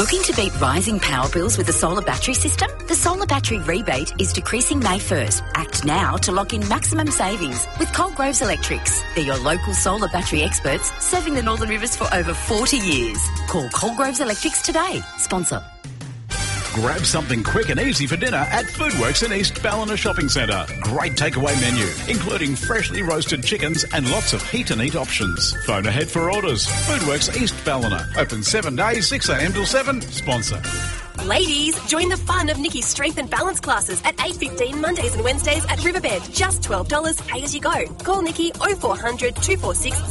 Looking to beat rising power bills with a solar battery system? The solar battery rebate is decreasing May 1st. Act now to lock in maximum savings with Coalgroves Electrics. They're your local solar battery experts serving the Northern Rivers for over 40 years. Call Coalgroves Electrics today. Sponsor. Grab something quick and easy for dinner at Foodworks in East Ballina Shopping Centre. Great takeaway menu, including freshly roasted chickens and lots of heat and eat options. Phone ahead for orders. Foodworks East Ballina. Open 7 days, 6 a.m. till 7. Sponsor. Ladies, join the fun of Nikki's Strength and Balance classes at 8:15 Mondays and Wednesdays at Riverbed. Just $12, pay as you go. Call Nikki 0400 246